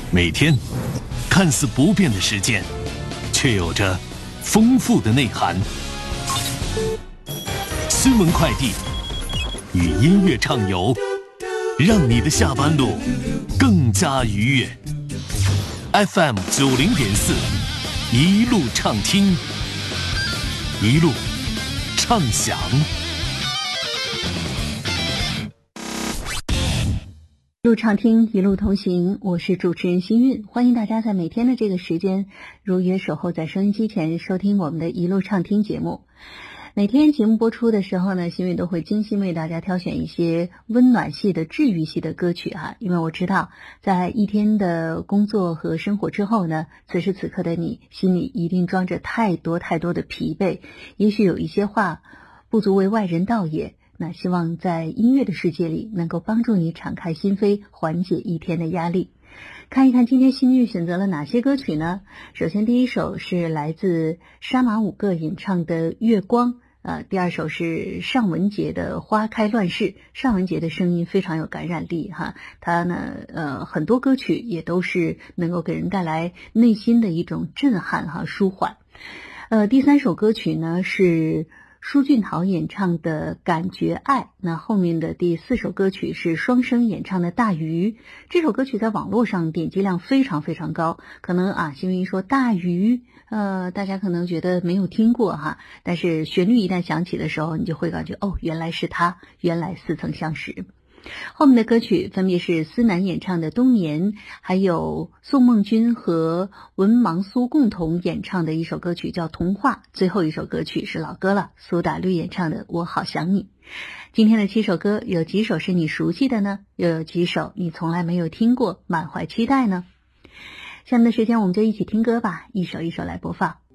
每天看似不变的时间，却有着丰富的内涵。新闻快递与音乐畅游，让你的下班路更加愉悦。FM90.4，一路畅听，一路畅享。 一路畅听，一路同行，我是主持人新韵，欢迎大家在每天的这个时间如约守候在收音机前，收听我们的一路畅听节目。每天节目播出的时候呢，新韵都会精心为大家挑选一些温暖系的治愈系的歌曲啊，因为我知道在一天的工作和生活之后呢，此时此刻的你心里一定装着太多的疲惫，也许有一些话不足为外人道也，那希望在音乐的世界里能够帮助你敞开心扉，缓解一天的压力。看一看今天新韵选择了哪些歌曲呢？首先第一首是来自杀马五个演唱的《月光》，第二首是尚雯婕的《花开乱世》。尚雯婕的声音非常有感染力哈，她呢很多歌曲也都是能够给人带来内心的一种震撼和舒缓。第三首歌曲呢是舒俊豪演唱的《感觉爱》，那后面的第四首歌曲是双笙演唱的《大鱼》。这首歌曲在网络上点击量非常高，可能新闻一说大鱼，大家可能觉得没有听过哈，但是旋律一旦响起的时候，你就会感觉哦，原来是他，原来似曾相识。后面的歌曲分别是思南演唱的《冬眠》，还有宋梦君和文芒苏共同演唱的一首歌曲叫《童话》，最后一首歌曲是老歌了，苏打绿演唱的《我好想你》。今天的7首歌，有几首是你熟悉的呢？又有几首你从来没有听过，满怀期待呢？下面的时间我们就一起听歌吧，一首一首来播放。